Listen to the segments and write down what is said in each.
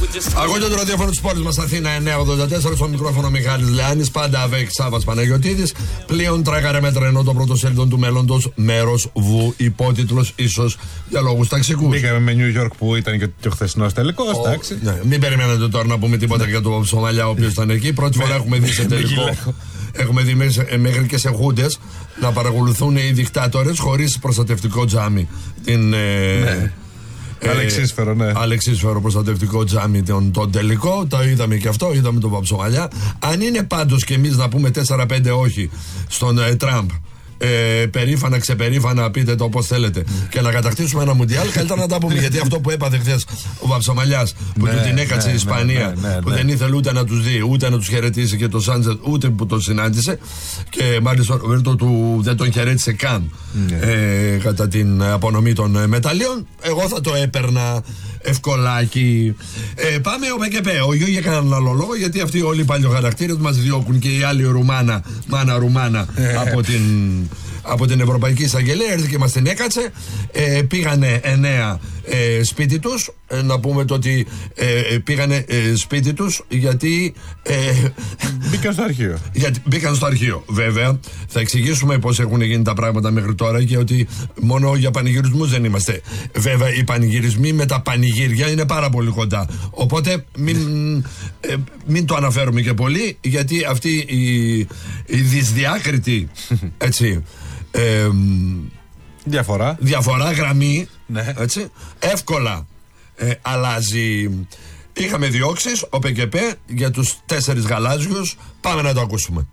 Ακούτε το ραδιόφωνο της πόλης μας Αθήνα 984, στο μικρόφωνο Μιχάλης Λεάνης, πάντα ΑΒΕΚ Σάββας Παναγιωτίδης. Πλέον τράγαρε μέτρα ενώ το πρωτοσέλιδο του μέλλοντος, μέρος βου, υπότιτλος ίσως για λόγους ταξικούς. Μπήκαμε με New York που ήταν και ο χθεσινός τελικός, εντάξει. Ναι, μην περιμένετε τώρα να πούμε τίποτα για τον Σομαλιά ο οποίος ήταν εκεί. Πρώτη φορά έχουμε δει σε τελικό. Έχουμε δει μέχρι και σε χούντες να παρακολουθούν οι δικτάτορες χωρίς προστατευτικό τζάμι. Αλεξίσφαιρο, ναι. Αλεξίσφαιρο προστατευτικό τζάμι τον τελικό. Το είδαμε και αυτό, είδαμε τον Παψομαλιά. Αν είναι πάντως και εμείς να πούμε 4-5 όχι στον Τραμπ, περήφανα, ξεπερήφανα, πείτε το όπως θέλετε, και να κατακτήσουμε ένα μουντιάλ, καλύτερα να τα πούμε. Γιατί αυτό που έπαθε χθες ο Παψομαλιάς, που του την έκατσε η Ισπανία, που δεν ήθελε ούτε να τους δει, ούτε να τους χαιρετήσει, και το Σάντζετ ούτε που τον συνάντησε, και μάλιστα ο Ροβέρτο του δεν τον χαιρέτησε καν κατά την απονομή των μεταλλίων. Εγώ θα το έπαιρνα ευκολάκι. Πάμε ο ΠΚΠ. Ο Γιώργη έκανε έναν άλλο λόγο, γιατί αυτοί όλοι οι παλιοχαρακτήρες μας διώκουν, και οι άλλοι μάνα Ρουμάνα από την Ευρωπαϊκή Εισαγγελία. Έρθει και μας την έκατσε. Πήγανε 9 σπίτι τους. Να πούμε το ότι πήγανε σπίτι τους γιατί μπήκαν στο αρχείο. Μπήκαν στο αρχείο. Βέβαια, θα εξηγήσουμε πώς έχουν γίνει τα πράγματα μέχρι τώρα, και ότι μόνο για πανηγυρισμούς δεν είμαστε. Βέβαια, οι πανηγυρισμοί με τα πανηγύρια είναι πάρα πολύ κοντά. Οπότε μην το αναφέρουμε και πολύ, γιατί αυτή η δυσδιάκριτη έτσι διαφορά γραμμή, ναι, έτσι, εύκολα αλλάζει. Είχαμε διώξεις, ο ΠΚΠ για τους 4 γαλάζιους. Πάμε να το ακούσουμε.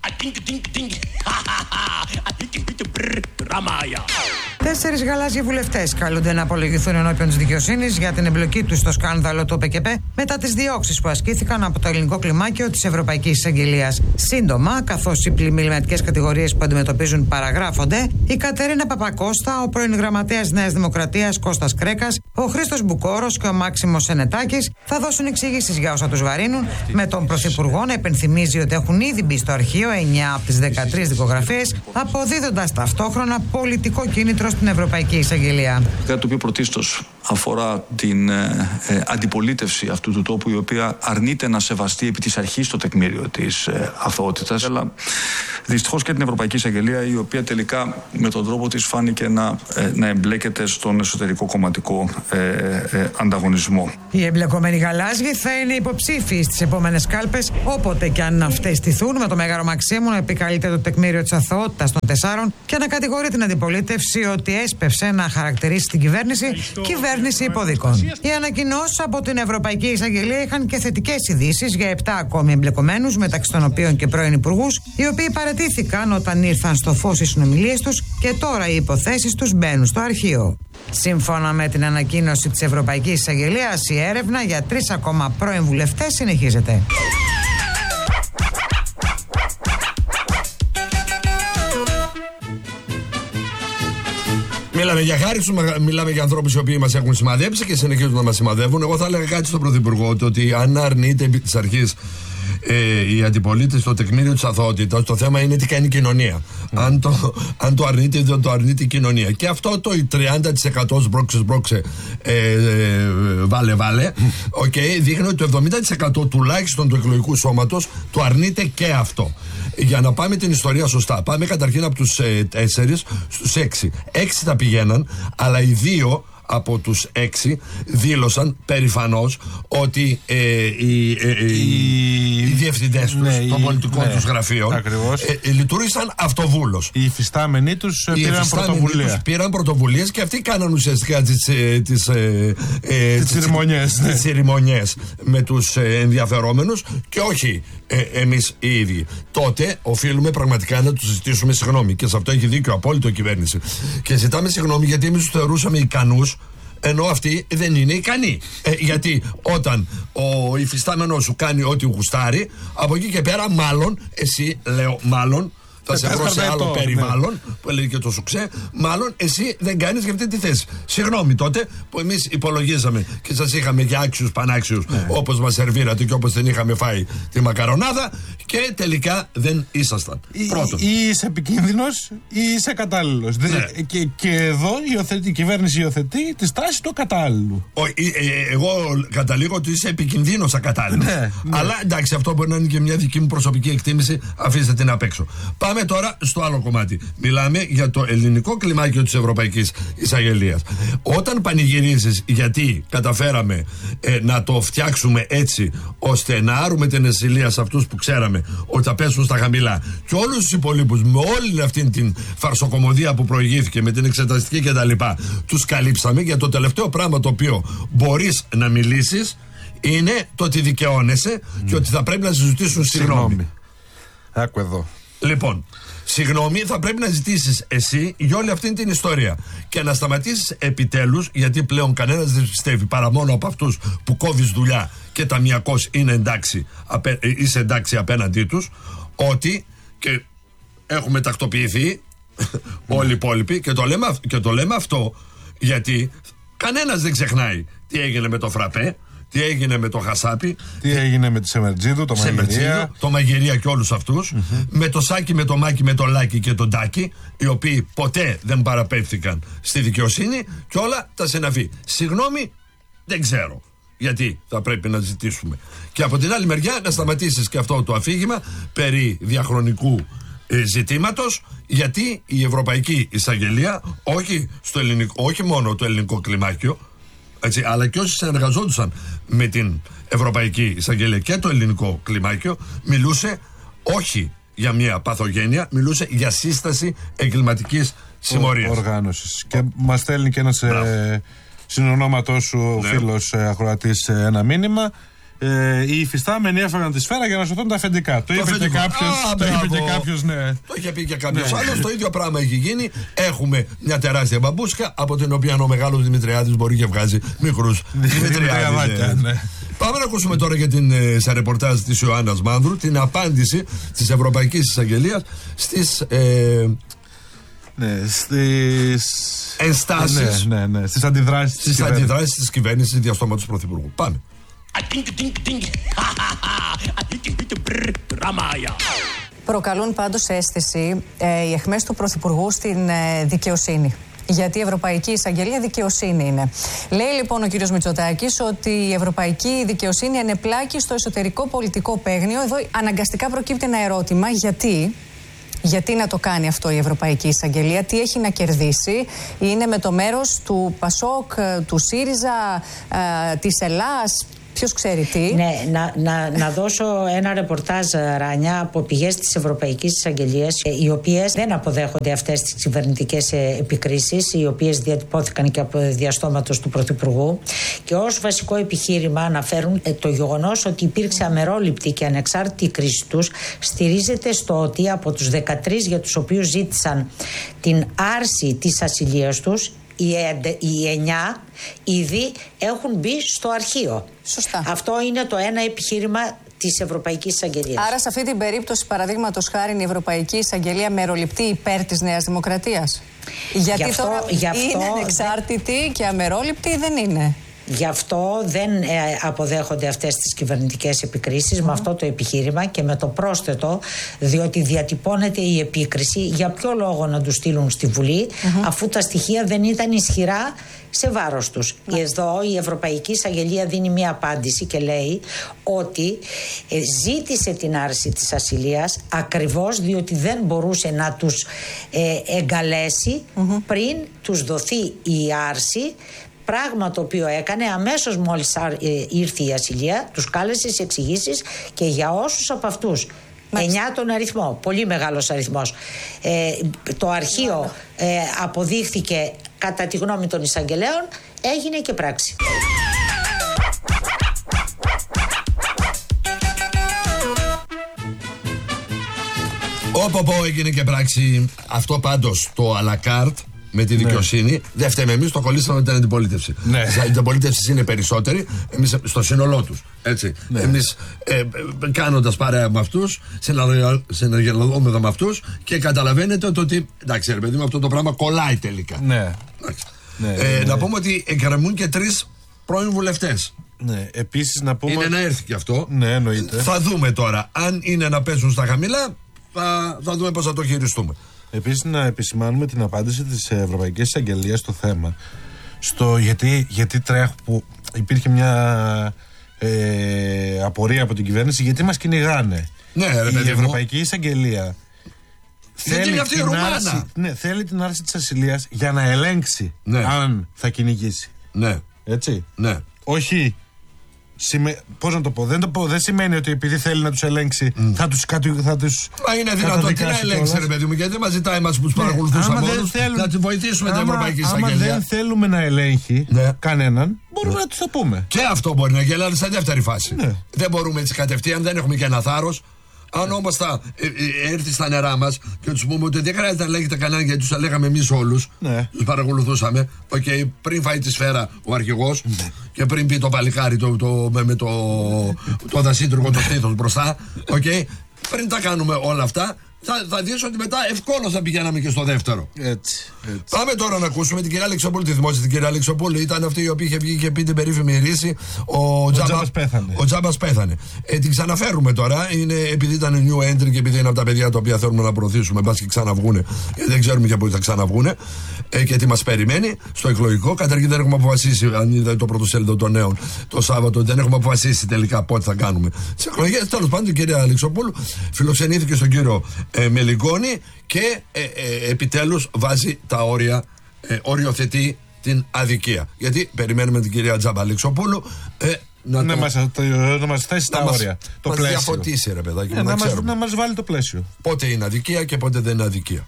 4 γαλάζιοι βουλευτές καλούνται να απολογηθούν ενώπιον της δικαιοσύνης για την εμπλοκή τους στο σκάνδαλο του ΠΚΠ μετά τις διώξεις που ασκήθηκαν από το ελληνικό κλιμάκιο της Ευρωπαϊκής Εισαγγελίας. Σύντομα, καθώς οι πλημμυληματικές κατηγορίες που αντιμετωπίζουν παραγράφονται, η Κατερίνα Παπακώστα, ο πρώην γραμματέας Νέας Δημοκρατίας Κώστας Κρέκας, ο Χρήστος Μπουκόρος και ο Μάξιμος Σενετάκης θα δώσουν εξηγήσεις για όσα τους βαρύνουν, με τον Πρωθυπουργό να υπενθυμίζει ότι έχουν ήδη μπει στο αρχείο 9 από τις 13 δικογραφίες, αποδίδοντας ταυτόχρονα πολιτικό κίνητρο στην Ευρωπαϊκή Εισαγγελία. Κάτι το οποίο πρωτίστως αφορά την αντιπολίτευση αυτού του τόπου, η οποία αρνείται να σεβαστεί επί της αρχής το τεκμήριο της αθωότητας, αλλά δυστυχώς και την Ευρωπαϊκή Εισαγγελία, η οποία τελικά με τον τρόπο της φάνηκε να εμπλέκεται στον εσωτερικό κομματικό ανταγωνισμό. Οι εμπλεκόμενοι γαλάζιοι θα είναι υποψήφιοι στις επόμενες κάλπες, όποτε και αν αυτές στηθούν, με το Μέγαρο Μαξίμου να επικαλείται το τεκμήριο της αθωότητας των 4 και να κατηγορεί την αντιπολίτευση ότι έσπευσε να χαρακτηρίσει την κυβέρνηση υποδικών. Οι ανακοινώσεις από την Ευρωπαϊκή Εισαγγελία είχαν και θετικές ειδήσεις για 7 ακόμη εμπλεκομένους, μεταξύ των οποίων και πρώην υπουργούς, οι οποίοι παραιτήθηκαν όταν ήρθαν στο φως οι συνομιλίες τους, και τώρα οι υποθέσεις τους μπαίνουν στο αρχείο. Σύμφωνα με την ανακοίνωση της Ευρωπαϊκής Εισαγγελίας, η έρευνα για 3 ακόμα πρώην βουλευτές συνεχίζεται. Μιλάμε για χάρη σου, μιλάμε για ανθρώπους οι οποίοι μας έχουν σημαδέψει και συνεχίζουν να μας σημαδεύουν. Εγώ θα έλεγα κάτι στον Πρωθυπουργό, ότι αν αρνείται επί της αρχής η αντιπολίτευση το τεκμήριο της αθωότητας, το θέμα είναι τι κάνει η κοινωνία. Αν το αρνείται, δεν το αρνείται η κοινωνία. Και αυτό το 30% σμπρώξε, βάλε, δείχνει ότι το 70% τουλάχιστον του εκλογικού σώματος το αρνείται και αυτό. Για να πάμε την ιστορία σωστά, πάμε καταρχήν από τους 4 στους 6. 6 τα πηγαίναν, αλλά οι 2 από τους 6 δήλωσαν περηφανώς ότι οι διευθυντές τους, των πολιτικών τους γραφείων, λειτουργήσαν αυτοβούλος. Οι υφιστάμενοι τους πήραν πρωτοβουλίες και αυτοί κάναν ουσιαστικά τις τσιριμονιές με τους ενδιαφερόμενους, και όχι εμείς οι ίδιοι. Τότε οφείλουμε πραγματικά να τους ζητήσουμε συγγνώμη, και σε αυτό έχει δίκιο απόλυτο η κυβέρνηση. Και ζητάμε συγγνώμη γιατί εμείς τους θεωρούσαμε ικανούς, ενώ αυτοί δεν είναι ικανοί. Γιατί όταν ο υφιστάμενος σου κάνει ό,τι γουστάρει, από εκεί και πέρα μάλλον, εσύ λέω μάλλον, θα σε βρω σε άλλο περιβάλλον, που έλεγε και το Σουξέ, μάλλον εσύ δεν κάνεις για αυτή τη θέση. Συγγνώμη τότε που εμείς υπολογίζαμε και σας είχαμε για άξιους πανάξιους, όπως μας σερβίρατε και όπως δεν είχαμε φάει τη μακαρονάδα, και τελικά δεν ήσασταν. Πρώτον. Ή είσαι επικίνδυνος ή είσαι κατάλληλος. Και εδώ η κυβέρνηση υιοθετεί τη στάση του κατάλληλου. Εγώ καταλήγω ότι είσαι επικινδύνος ακατάλληλος. Αλλά εντάξει, αυτό μπορεί να είναι και μια δική μου προσωπική εκτίμηση, αφήστε την απ' έξω. Πάμε τώρα στο άλλο κομμάτι. Μιλάμε για το ελληνικό κλιμάκιο της Ευρωπαϊκής Εισαγγελίας. Όταν πανηγυρίζεις γιατί καταφέραμε να το φτιάξουμε έτσι ώστε να άρουμε την ασυλία σε αυτούς που ξέραμε ότι θα πέσουν στα χαμηλά, και όλους τους υπολείπους με όλη αυτή την φαρσοκομωδία που προηγήθηκε με την εξεταστική κτλ., τους καλύψαμε, για το τελευταίο πράγμα το οποίο μπορείς να μιλήσεις είναι το ότι δικαιώνεσαι και ότι θα πρέπει να ζητήσουν συγγνώμη. Άκου εδώ. Λοιπόν, συγγνώμη θα πρέπει να ζητήσεις εσύ για όλη αυτή την ιστορία και να σταματήσεις επιτέλους, γιατί πλέον κανένας δεν πιστεύει παρά μόνο από αυτούς που κόβεις δουλειά και ταμιακώς είσαι εντάξει απέναντί τους, ότι και έχουμε τακτοποιηθεί όλοι οι υπόλοιποι, και το λέμε αυτό γιατί κανένας δεν ξεχνάει τι έγινε με το φραπέ, τι έγινε με το Χασάπι, τι έγινε με τη Σεμερτζίδου, το Μαγειρία και όλους αυτούς, με το Σάκη, με το Μάκη, με το Λάκη και τον Τάκη, οι οποίοι ποτέ δεν παραπέμφθηκαν στη δικαιοσύνη, και όλα τα συναφή. Συγγνώμη, δεν ξέρω γιατί θα πρέπει να ζητήσουμε. Και από την άλλη μεριά να σταματήσεις και αυτό το αφήγημα περί διαχρονικού ζητήματος, γιατί η Ευρωπαϊκή Εισαγγελία, όχι μόνο το ελληνικό κλιμάκιο, έτσι, αλλά και όσοι συνεργαζόντουσαν με την Ευρωπαϊκή Εισαγγελία και το ελληνικό κλιμάκιο, μιλούσε όχι για μια παθογένεια, μιλούσε για σύσταση εγκληματικής συμμορίας. Οργάνωσης. Και μας στέλνει και ένας συνονόματός σου φίλος ακροατής ένα μήνυμα. Οι υφιστάμενοι έφαγαν τη σφαίρα για να σωθούν τα αφεντικά. Το είπε και κάποιος, ναι. Το είχε πει και κάποιος άλλος. Το ίδιο πράγμα έχει γίνει. Έχουμε μια τεράστια μπαμπούσκα, από την οποία ο μεγάλος Δημητριάδης μπορεί και βγάζει μικρούς Δημητριάδης. Πάμε να ακούσουμε τώρα για σε ρεπορτάζ της Ιωάννας Μάνδρου την απάντηση της Ευρωπαϊκής Εισαγγελίας στις ενστάσεις, στις αντιδράσεις της κυβέρνησης διαστόματος του Πρωθυπουργού. Πάμε. Προκαλούν πάντως αίσθηση οι αιχμές του Πρωθυπουργού στην δικαιοσύνη. Γιατί η Ευρωπαϊκή Εισαγγελία δικαιοσύνη είναι. Λέει λοιπόν ο κύριος Μητσοτάκης ότι η Ευρωπαϊκή Δικαιοσύνη ενεπλάκει στο εσωτερικό πολιτικό παίγνιο. Εδώ αναγκαστικά προκύπτει ένα ερώτημα. Γιατί να το κάνει αυτό η Ευρωπαϊκή Εισαγγελία, τι έχει να κερδίσει, είναι με το μέρος του ΠΑΣΟΚ, του ΣΥΡΙΖΑ, της Ελλάς, ποιος ξέρει τι. Ναι, να δώσω ένα ρεπορτάζ, Ράνια, από πηγές της Ευρωπαϊκής Εισαγγελίας, οι οποίες δεν αποδέχονται αυτές τις κυβερνητικές επικρίσεις, οι οποίες διατυπώθηκαν και από διαστόματος του Πρωθυπουργού, και ως βασικό επιχείρημα αναφέρουν το γεγονός ότι υπήρξε αμερόληπτη και ανεξάρτητη κρίση τους, στηρίζεται στο ότι από τους 13 για τους οποίους ζήτησαν την άρση της ασυλίας τους, οι 9 ήδη έχουν μπει στο αρχείο. Σωστά. Αυτό είναι το ένα επιχείρημα της Ευρωπαϊκής Εισαγγελίας. Άρα σε αυτή την περίπτωση, παραδείγματος χάρη, η Ευρωπαϊκή Εισαγγελία μεροληπτεί υπέρ της Νέας Δημοκρατίας. Γιατί είναι ανεξάρτητη και αμερόληπτη ή δεν είναι? Γι' αυτό δεν αποδέχονται αυτές τις κυβερνητικές επικρίσεις με αυτό το επιχείρημα και με το πρόσθετο, διότι διατυπώνεται η επίκριση για ποιο λόγο να τους στείλουν στη Βουλή αφού τα στοιχεία δεν ήταν ισχυρά σε βάρος τους. Εδώ η Ευρωπαϊκή Εισαγγελία δίνει μια απάντηση και λέει ότι ζήτησε την άρση της ασυλίας ακριβώς διότι δεν μπορούσε να τους εγκαλέσει πριν τους δοθεί η άρση. Πράγμα το οποίο έκανε αμέσως μόλις ήρθε η ασυλία, τους κάλεσε σε εξηγήσεις και για όσους από αυτούς, 9 τον αριθμό, πολύ μεγάλος αριθμός, το αρχείο αποδείχθηκε κατά τη γνώμη των εισαγγελέων, έγινε και πράξη. Έγινε και πράξη. Αυτό πάντως το à la carte με τη δικαιοσύνη, δεν φταίμε εμείς, το κολλήσαμε την αντιπολίτευση. Η αντιπολίτευση είναι περισσότεροι, εμείς στο σύνολό τους. Εμείς κάνοντας παρέα με αυτούς, συνεργαζόμεθα με αυτούς και καταλαβαίνετε ότι. Εντάξει, ρε παιδί μου, αυτό το πράγμα κολλάει τελικά. Να πούμε ότι εκκρεμούν και 3 πρώην βουλευτές. Ναι, επίσης να πούμε. Είναι να έρθει και αυτό. Ναι, εννοείται. Θα δούμε τώρα. Αν είναι να πέσουν στα χαμηλά, θα δούμε πώς θα το χειριστούμε. Επίσης, να επισημάνουμε την απάντηση της Ευρωπαϊκής Εισαγγελίας στο θέμα. Στο γιατί τρέχουν, που υπήρχε μια απορία από την κυβέρνηση, γιατί μας κυνηγάνε. Ναι, ρε, η Ευρωπαϊκή Εισαγγελία θέλει την άρση της ασυλίας για να ελέγξει αν θα κυνηγήσει. Ναι. Έτσι. Ναι. Όχι. Πώς να το πω, δεν σημαίνει ότι επειδή θέλει να τους ελέγξει θα τους Μα είναι δυνατόν τι να ελέγξει, ρε παιδί μου, γιατί δεν μας ζητάει εμάς που τους παρακολουθούσαμε όλους να τους βοηθήσουμε την Ευρωπαϊκή Εισαγγελία. Άμα δεν θέλουμε να ελέγχει κανέναν, μπορούμε να τους το πούμε. Και αυτό μπορεί να γελάνε σε δεύτερη φάση. Δεν μπορούμε έτσι κατευθείαν, δεν έχουμε και ένα θάρρος. Αν όμως θα έρθει στα νερά μας και τους πούμε ότι δεν χρειάζεται να λέγεται κανέναν, γιατί τους λέγαμε εμείς όλους, τους παρακολουθούσαμε. Πριν φάει τη σφαίρα ο αρχηγός και πριν πει το παλικάρι με το δασίτρικο το στήθος μπροστά, πριν τα κάνουμε όλα αυτά, θα δεις ότι μετά ευκόλως θα πηγαίναμε και στο δεύτερο. Έτσι. Πάμε τώρα να ακούσουμε την κυρία Αλεξοπούλου. Τη θυμόσαστε την κυρία Αλεξοπούλου? Ήταν αυτή η οποία είχε βγει και πει την περίφημη ρίση. Ο Τζάμπας πέθανε. Την ξαναφέρουμε τώρα. Είναι επειδή ήταν new entry και επειδή είναι από τα παιδιά τα οποία θέλουμε να προωθήσουμε. Μπας και ξαναβγούνε. Γιατί δεν ξέρουμε και πού θα ξαναβγούνε. Και τι μας περιμένει στο εκλογικό. Καταρχήν δεν έχουμε αποφασίσει. Αν είδατε το πρωτοσέλιδο των νέων το Σάββατο, δεν έχουμε αποφασίσει τελικά πότε θα κάνουμε τις εκλογές. Τέλος πάντων, η κυρία Αλεξοπούλου φιλοξενήθηκε στον κύριο Μελικόνη και επιτέλους βάζει τα όρια, οριοθετεί την αδικία. Γιατί περιμένουμε την κυρία Τζάμπα Αλεξοπούλου να μας θέσει τα όρια. Το πλαίσιο. Να διαφωτίσει, ρε παιδάκι, να μας βάλει το πλαίσιο. Πότε είναι αδικία και πότε δεν είναι αδικία.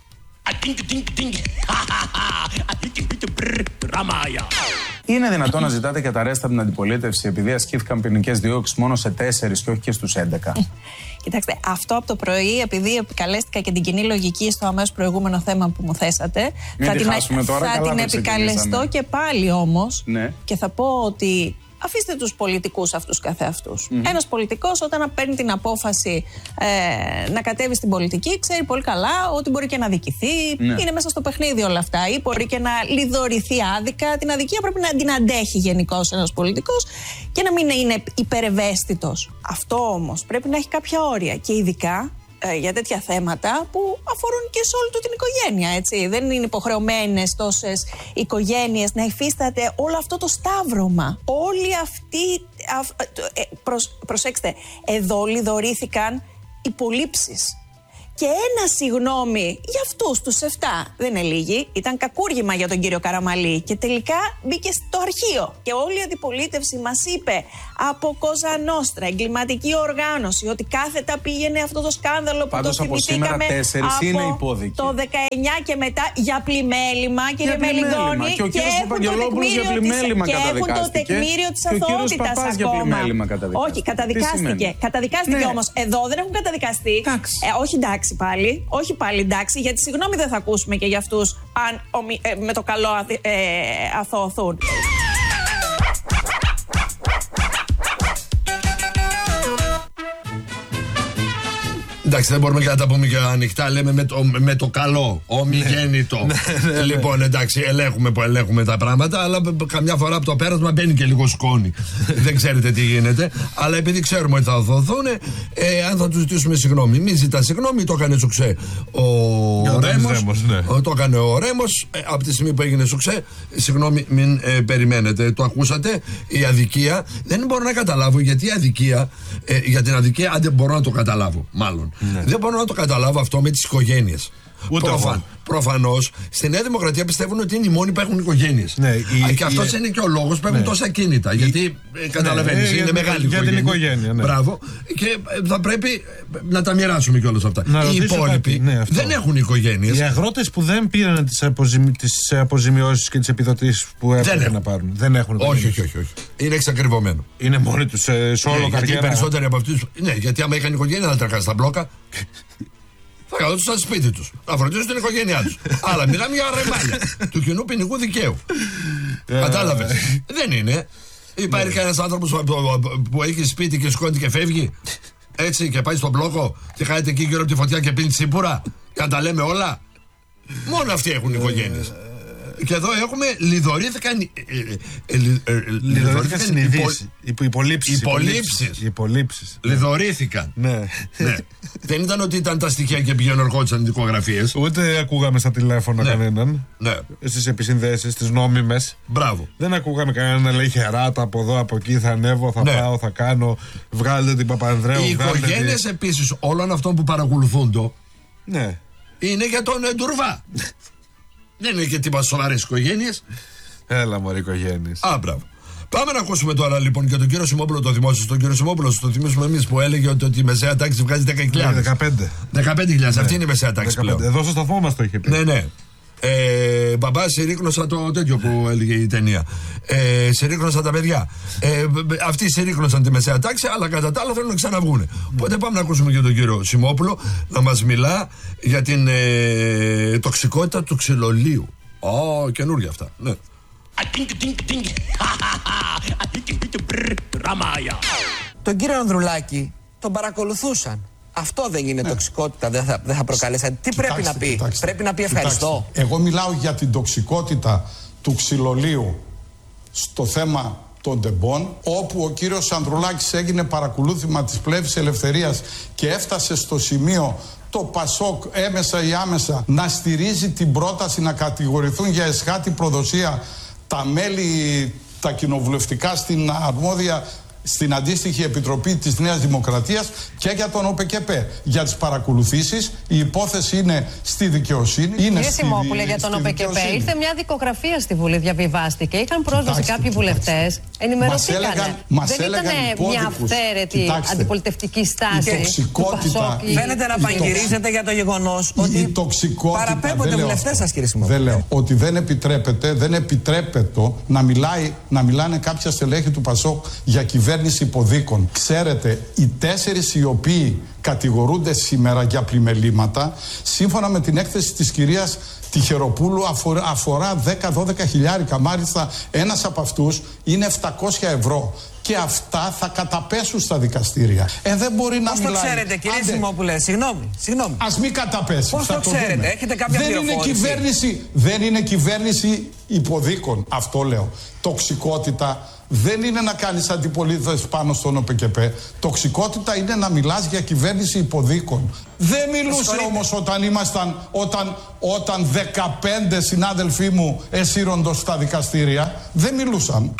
Είναι δυνατόν να ζητάτε καταρρέστα από την αντιπολίτευση επειδή ασκήθηκαν ποινικές διώξεις μόνο σε 4 και όχι και στους 11? Κοιτάξτε, αυτό από το πρωί, επειδή επικαλέστηκα και την κοινή λογική στο αμέσως προηγούμενο θέμα που μου θέσατε, θα την επικαλεστώ και πάλι όμως, και θα πω ότι αφήστε τους πολιτικούς αυτούς καθεαυτούς. Ένας πολιτικός όταν παίρνει την απόφαση να κατέβει στην πολιτική, ξέρει πολύ καλά ότι μπορεί και να αδικηθεί, είναι μέσα στο παιχνίδι όλα αυτά, ή μπορεί και να λιδωρηθεί άδικα. Την αδικία πρέπει να την αντέχει γενικώς ένας πολιτικός και να μην είναι υπερευαίσθητος. Αυτό όμως πρέπει να έχει κάποια όρια και ειδικά για τέτοια θέματα που αφορούν και σε όλη του την οικογένεια, έτσι. Δεν είναι υποχρεωμένες τόσες οικογένειες να υφίσταται όλο αυτό το σταύρωμα. Όλοι αυτοί, προσέξτε, εδώ λιδωρήθηκαν υπολείψεις. Και ένα συγγνώμη για αυτούς τους 7 δεν είναι λίγοι, ήταν κακούργημα για τον κύριο Καραμαλή και τελικά μπήκε στο αρχείο. Και όλη η αντιπολίτευση μας είπε από Κόζα Νόστρα, εγκληματική οργάνωση, ότι κάθετα πήγαινε αυτό το σκάνδαλο που το θυμηθήκαμε από το 19 και μετά για πλημέλημα, κύριε Μελιγόνη, και έχουν το τεκμήριο της αθωότητας ακόμα. Όχι, καταδικάστηκε όμως. Εδώ δεν έχουν καταδικαστεί. Όχι, εντάξει. Όχι πάλι εντάξει, γιατί συγγνώμη δεν θα ακούσουμε και για αυτούς αν με το καλό αθωωθούν. Εντάξει, δεν μπορούμε και να τα πούμε και ανοιχτά. Λέμε με το καλό, ομιγέννητο. Λοιπόν, εντάξει, ελέγχουμε τα πράγματα, αλλά καμιά φορά από το πέρασμα μπαίνει και λίγο σκόνη. Δεν ξέρετε τι γίνεται. Αλλά επειδή ξέρουμε ότι θα δοθούν, αν θα του ζητήσουμε συγγνώμη. Μην ζητά συγγνώμη, το έκανε σουξέ ο Ρέμος. Το έκανε ο Ρέμος. Από τη στιγμή που έγινε σουξέ, συγγνώμη, μην περιμένετε. Το ακούσατε. Η αδικία δεν μπορώ να καταλάβω γιατί η αδικία. Για την αδικία, αν δεν μπορώ να το καταλάβω, μάλλον. Δεν μπορώ να το καταλάβω αυτό με τις οικογένειες. Προφανώς στη Νέα Δημοκρατία πιστεύουν ότι είναι οι μόνοι που έχουν οικογένειες. Και αυτός είναι και ο λόγος που έχουν τόσα κίνητα. Γιατί καταλαβαίνεις, είναι μεγάλη οικογένεια. Για την οικογένεια. Μπράβο. Και θα πρέπει να τα μοιράσουμε κιόλας αυτά. Οι υπόλοιποι δεν έχουν οικογένειες. Οι αγρότες που δεν πήραν τις αποζημιώσεις και τις επιδοτήσεις που έπρεπε να πάρουν. Δεν έχουν οικογένειες. Όχι. Είναι εξακριβωμένο. Είναι μόνοι τους σε όλο καριέρα. Γιατί οι περισσότεροι από αυτούς. Ναι, γιατί άμα είχαν οικογένεια θα τρέχανε στα μπλόκα. Θα καθόντουσαν στα σπίτι τους. Να φροντίσουν την οικογένειά τους. Αλλά μιλάμε για ρεμάλια του κοινού ποινικού δικαίου. Κατάλαβες. Δεν είναι. Υπάρχει κανένας άνθρωπος που έχει σπίτι και σκόνη και φεύγει. Έτσι και πάει στον μπλόκο και χάνεται εκεί γύρω από τη φωτιά και πίνει τσίπουρα. Και να τα λέμε όλα. Μόνο αυτοί έχουν οικογένειες. Και εδώ έχουμε λιδωρήθηκαν υπολείψεις. Λιδωρήθηκαν. Ναι. Δεν ήταν ότι ήταν τα στοιχεία και πηγαίνουν ερχόντουσαν δικογραφίες. Ούτε ακούγαμε στα τηλέφωνα κανέναν. Ναι. Στις επισυνδέσεις, τις νόμιμες. Μπράβο. Δεν ακούγαμε κανέναν να λέει χεράτα από εδώ, από εκεί, θα ανέβω, θα πάω, θα κάνω. Βγάλετε την Παπανδρέου. Οι οικογένειες επίσης όλων αυτών που παρακολουθούν το. Ναι. Είναι για τον Ντουρβά. Δεν είναι και τίποτα σοβαρές οικογένειες. Έλα μωρέ οικογένειες. Μπράβο. Πάμε να ακούσουμε τώρα λοιπόν και τον κύριο Σιμόπουλο, το δημόσιο. Τον κύριο Σιμόπουλο, το θυμίσουμε εμείς που έλεγε ότι η μεσαία τάξη βγάζει 10.000. 15.000. Αυτή είναι η μεσαία τάξη πλέον. Εδώ στο σταθμό μας το είχε πει. Ναι. Μπαμπά, συρρίκνωσα το τέτοιο που έλεγε η ταινία. Συρρίκνωσα τα παιδιά. Αυτοί συρρίκνωσαν τη μεσαία τάξη, αλλά κατά τα άλλα θέλουν να ξαναβγούνε. Οπότε πάμε να ακούσουμε και τον κύριο Σιμόπουλο να μας μιλά για την τοξικότητα του ξυλολίου. Καινούργια αυτά. Ναι. Τον κύριο Ανδρουλάκη τον παρακολουθούσαν. Αυτό δεν είναι τοξικότητα, δεν θα προκαλέσει. Τι πρέπει να πει, πρέπει να πει ευχαριστώ. Εγώ μιλάω για την τοξικότητα του ξυλολίου στο θέμα των τεμπών, όπου ο κύριος Ανδρουλάκης έγινε παρακολούθημα της Πλεύσης Ελευθερίας και έφτασε στο σημείο το ΠΑΣΟΚ έμεσα ή άμεσα να στηρίζει την πρόταση να κατηγορηθούν για εσχάτη προδοσία τα μέλη, τα κοινοβουλευτικά στην αρμόδια, στην αντίστοιχη επιτροπή της Νέας Δημοκρατίας και για τον ΟΠΚΠ. Για τις παρακολουθήσεις η υπόθεση είναι στη δικαιοσύνη. Κύριε Σιμόπουλε, για τον ΟΠΚΠ ήρθε μια δικογραφία στη Βουλή, διαβιβάστηκε. Είχαν πρόσβαση κάποιοι βουλευτές, ενημερωθήκανε. Δεν ήταν μια αυθαίρετη αντιπολιτευτική στάση. Φαίνεται να πανηγυρίζετε για το γεγονός ότι παραπέμπονται βουλευτές σας, κύριε Σιμόπουλε. Δεν λέω ότι δεν επιτρέπεται να μιλάνε κάποια στελέχη του ΠΑΣΟΚ για κυβέρνηση υποδίκων. Ξέρετε, οι 4 οι οποίοι κατηγορούνται σήμερα για πλημελήματα, σύμφωνα με την έκθεση της κυρίας Τυχεροπούλου, αφορά 10-12 χιλιάρικα. Μάλιστα, ένας από αυτούς είναι 700 ευρώ. Και αυτά θα καταπέσουν στα δικαστήρια. Δεν μπορεί να μιλάει. Πώς το ξέρετε, κύριε Σιμόπουλε, συγγνώμη. Ας μην καταπέσει. Πώς το ξέρετε, έχετε κάποια πληροφόρηση? Δεν είναι κυβέρνηση υποδίκων. Αυτό λέω. Τοξικότητα δεν είναι να κάνεις αντιπολίτευση πάνω στον ΟΠΚΠ. Τοξικότητα είναι να μιλάς για κυβέρνηση υποδίκων. Δεν μιλούσε όμως όταν 15 συνάδελφοί μου εσύροντος στα δικαστήρια. Δεν μιλούσαν.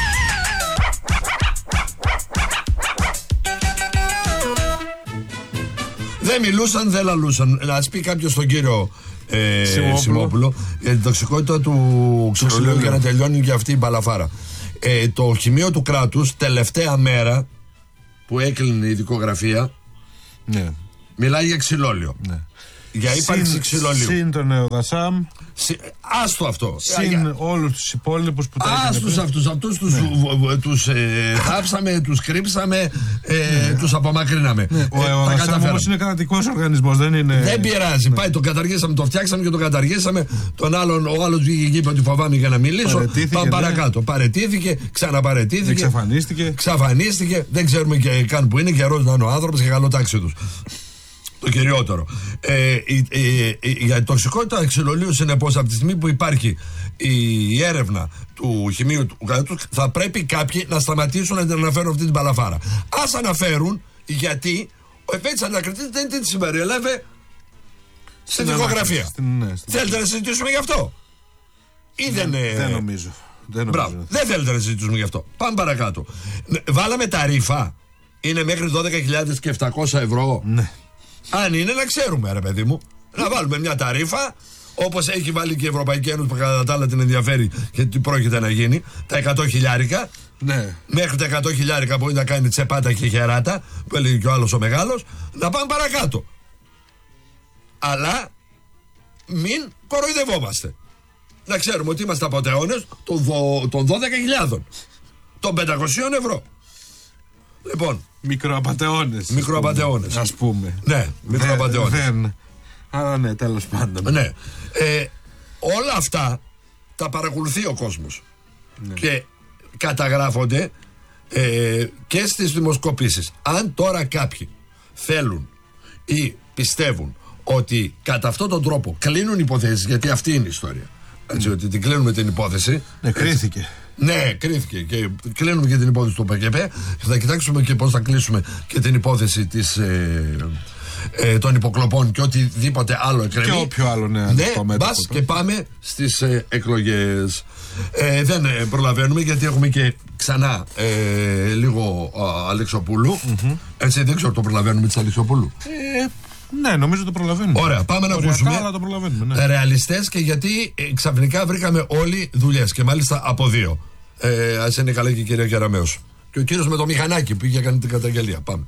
Δεν μιλούσαν, δεν λαλούσαν. Να πει κάποιο στον κύριο Σιμόπουλο για την τοξικότητα του ξυλολίου για να τελειώνει και αυτή η μπαλαφάρα. Το Χημείο του Κράτους, τελευταία μέρα που έκλεινε η δικογραφία, μιλάει για ξυλόλιο. Για ύπαρξη ξυλολίου. Συν τον Νεοδασάμ. Άστο αυτό. Συν όλους τους υπόλοιπους που τα άστος αυτούς τους θάψαμε, τους κρύψαμε, τους απομακρύναμε. Ο Νεοδασάμ όμως είναι κρατικός οργανισμός, δεν είναι. Δεν πειράζει. Πάει, το καταργήσαμε, το φτιάξαμε και το καταργήσαμε. Ο άλλος βγήκε είπε ότι φοβάμαι για να μιλήσω. Πάμε παρακάτω. Παρετήθηκε, ξαναπαρετήθηκε. Ξαφανίστηκε. Δεν ξέρουμε και καν που είναι. Καιρός να είναι ο άνθρωπος και καλό τάξη τους. Το κυριότερο. Για την τοξικότητα ξυλολίου, συνεπώς, από τη στιγμή που υπάρχει η έρευνα του Χημείου του Κράτους, θα πρέπει κάποιοι να σταματήσουν να την αναφέρουν αυτή την παλαφάρα. Ας αναφέρουν, γιατί ο εφέτης ανακριτής δεν την συμπεριέλαβε στην δικογραφία. Θέλετε να συζητήσουμε γι' αυτό? Ή δεν νομίζω. Δεν θέλετε να συζητήσουμε γι' αυτό. Πάμε παρακάτω. Βάλαμε τα ρήφα. Είναι μέχρι 12.700 ευρώ. Ναι. Αν είναι, να ξέρουμε, ρε παιδί μου. Να βάλουμε μια ταρίφα, όπως έχει βάλει και η Ευρωπαϊκή Ένωση που κατά τα άλλα την ενδιαφέρει και τι πρόκειται να γίνει. Τα 100 χιλιάρικα. Ναι. Μέχρι τα 100 χιλιάρικα μπορεί να κάνει τσεπάτα και χεράτα, που έλεγε και ο άλλος ο μεγάλος. Να πάμε παρακάτω. Αλλά μην κοροϊδευόμαστε. Να ξέρουμε ότι είμαστε απατεώνες των 12.000, των 500 ευρώ. Λοιπόν. Μικροαπατεώνες. Μικροαπατεώνες. Ας πούμε. Ναι, μικροαπατεώνες. Άρα ναι, τέλος πάντων. Ναι. Όλα αυτά τα παρακολουθεί ο κόσμος. Ναι. Και καταγράφονται και στις δημοσκοπήσεις. Αν τώρα κάποιοι θέλουν ή πιστεύουν ότι κατά αυτόν τον τρόπο κλείνουν υποθέσεις, γιατί αυτή είναι η ιστορία. Έτσι, ότι την κλείνουμε την υπόθεση. Κρίθηκε. Ναι, κρίθηκε και κλείνουμε και την υπόθεση του ΠΚΠ. Θα κοιτάξουμε και πώς θα κλείσουμε και την υπόθεση των υποκλοπών και οτιδήποτε άλλο εκκρεμεί. Και όποιο άλλο ναι, μπας και πάμε στις εκλογές. Δεν προλαβαίνουμε γιατί έχουμε και ξανά λίγο Αλεξοπούλου. Έτσι, δεν ξέρω το προλαβαίνουμε της Αλεξοπούλου. Ναι, νομίζω το προλαβαίνουμε. Ωραία, πάμε να ακούσουμε ρεαλιστές και γιατί ξαφνικά βρήκαμε όλοι δουλειές και μάλιστα από 2. Ας είναι καλά και η κυρία Κεραμέως. Και ο κύριος με το μηχανάκι που είχε κάνει την καταγγελία. Πάμε.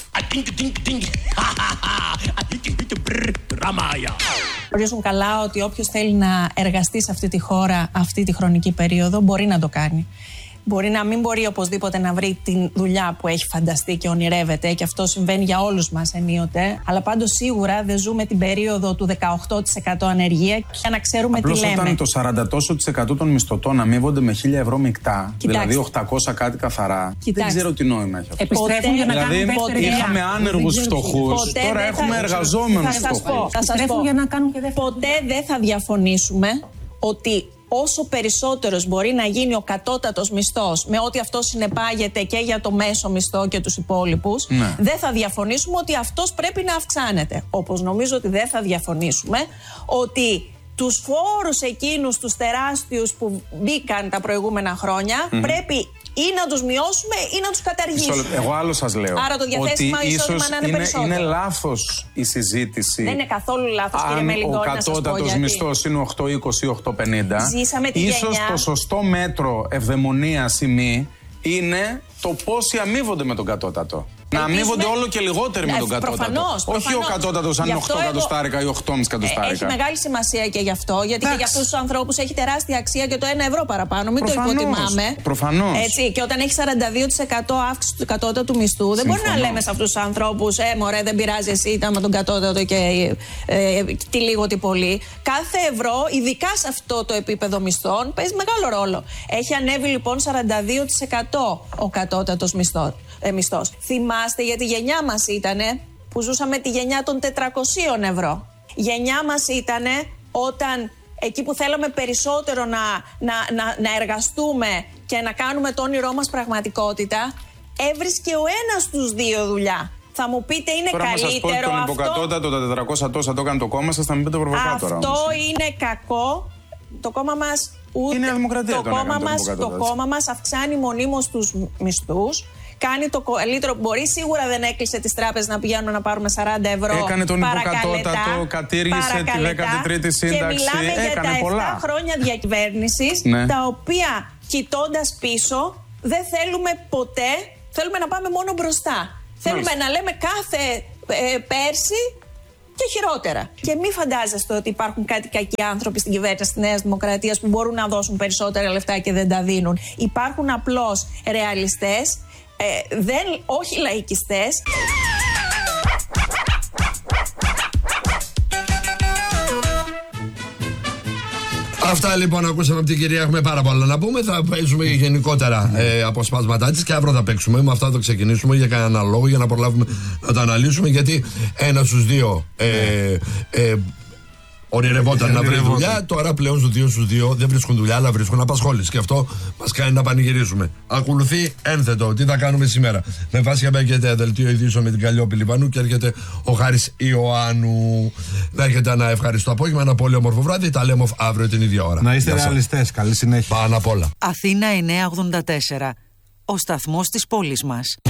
Γνωρίζουν καλά ότι όποιος θέλει να εργαστεί σε αυτή τη χώρα αυτή τη χρονική περίοδο μπορεί να το κάνει. Μπορεί να μην μπορεί οπωσδήποτε να βρει τη δουλειά που έχει φανταστεί και ονειρεύεται, και αυτό συμβαίνει για όλους μας ενίοτε. Αλλά πάντως σίγουρα δεν ζούμε την περίοδο του 18% ανεργία για να ξέρουμε απλώς τι λέμε. Όταν το 40% των μισθωτών αμείβονται με 1.000 ευρώ μεικτά, δηλαδή 800 κάτι καθαρά, δεν ξέρω τι νόημα έχει αυτό. Επιστρέφουν για να δηλαδή, είχαμε άνεργους φτωχούς, τώρα έχουμε εργαζόμενους φτωχούς. Θα σας πω, ποτέ δεν θα διαφωνήσουμε ότι όσο περισσότερος μπορεί να γίνει ο κατώτατος μισθός, με ό,τι αυτό συνεπάγεται και για το μέσο μισθό και τους υπόλοιπους, δεν θα διαφωνήσουμε ότι αυτός πρέπει να αυξάνεται. Όπως νομίζω ότι δεν θα διαφωνήσουμε ότι τους φόρους εκείνους τους τεράστιους που μπήκαν τα προηγούμενα χρόνια πρέπει ή να τους μειώσουμε ή να τους καταργήσουμε. Εγώ άλλο σας λέω. Άρα το διαθέσιμο εισόδημα να είναι περισσότερο. Είναι λάθος η συζήτηση. Δεν είναι καθόλου λάθος, κύριε Μελιγόρη, να σας πω γιατί. Ο κατώτατος μισθός είναι 8,20 ή 8,50. Ζήσαμε τη ίσως το σωστό μέτρο ευδαιμονίας ή μη είναι το πόσοι αμείβονται με τον κατώτατο. Να αμείβονται όλο και λιγότεροι με τον κατώτατο. Όχι ο κατώτατος αν είναι 8 εκατοστάρικα ή 8,5 εκατοστάρικα. Έχει μεγάλη σημασία και γι' αυτό, γιατί και για αυτούς τους ανθρώπους έχει τεράστια αξία και το 1 ευρώ παραπάνω. Μην το υποτιμάμε. Προφανώς. Έτσι, και όταν έχει 42% αύξηση του κατώτατου μισθού, δεν μπορεί να λέμε σε αυτούς τους ανθρώπους, μωρέ, δεν πειράζει, εσύ ήταν με τον κατώτατο και τι λίγο τι πολύ. Κάθε ευρώ, ειδικά σε αυτό το επίπεδο μισθών, παίζει μεγάλο ρόλο. Έχει ανέβει λοιπόν 42% ο κατώτατος μισθός. Θυμάστε, για τη γενιά μας ήτανε που ζούσαμε τη γενιά των 400 ευρώ. Η γενιά μας ήτανε όταν εκεί που θέλαμε περισσότερο να εργαστούμε και να κάνουμε το όνειρό μας πραγματικότητα, έβρισκε ο ένας στους 2 δουλειά. Θα μου πείτε, είναι τώρα καλύτερο τον αυτό? υποκατώτατο, τα 400 τόσα το έκανε το κόμμα σας, θα μην πείτε προβοκάτορα. Αυτό είναι κακό. Το κόμμα μας είναι η Δημοκρατία. Το κόμμα μας αυξάνει μονίμως τους μισθούς. Κάνει το καλύτερο που μπορεί. Σίγουρα δεν έκλεισε τις τράπεζες να πηγαίνουν να πάρουμε 40 ευρώ. Έκανε τον υποκατώτατο, κατήργησε τη 13η σύνταξη. Και μιλάμε για τα 7 πολλά χρόνια διακυβέρνησης, τα οποία κοιτώντας πίσω δεν θέλουμε ποτέ, θέλουμε να πάμε μόνο μπροστά. Θέλουμε να λέμε κάθε πέρσι και χειρότερα. Και μην φαντάζεστε ότι υπάρχουν κάτι κακοί άνθρωποι στην κυβέρνηση της Νέας Δημοκρατίας που μπορούν να δώσουν περισσότερα λεφτά και δεν τα δίνουν. Υπάρχουν απλώς ρεαλιστές, όχι λαϊκιστές. Αυτά λοιπόν ακούσαμε από την κυρία. Έχουμε πάρα πολλά να πούμε. Θα παίζουμε γενικότερα αποσπάσματά της και αύριο θα παίξουμε. Με αυτά θα ξεκινήσουμε για κανένα λόγο, για να προλάβουμε να τα αναλύσουμε. Γιατί 1 στους 2 ονειρευόταν να βρει δουλειά. Τώρα πλέον στους 2 στους 2 δεν βρίσκουν δουλειά, αλλά βρίσκουν απασχόληση. Και αυτό μας κάνει να πανηγυρίσουμε. Ακολουθεί ένθετο. Τι θα κάνουμε σήμερα? Με βάση για δελτίο ειδήσεων με την Καλλιόπη Λιβανού και έρχεται ο Χάρης Ιωάννου. Να έχετε ένα ευχαριστώ απόγευμα, ένα πολύ όμορφο βράδυ. Τα λέμε αύριο την ίδια ώρα. Να είστε ρεαλιστές. Καλή συνέχεια. Πάνω απ' όλα. Αθήνα 984. Ο σταθμός της πόλης μας.